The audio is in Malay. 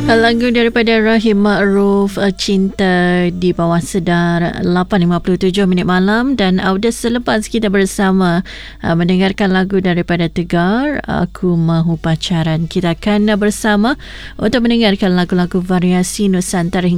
Lagu daripada Rahim Ma'ruf, Cinta di Bawah Sedar, 8.57 minit malam. Dan selepas kita bersama mendengarkan lagu daripada Tegar, Aku Mahu Pacaran, kita akan bersama untuk mendengarkan lagu-lagu variasi Nusantara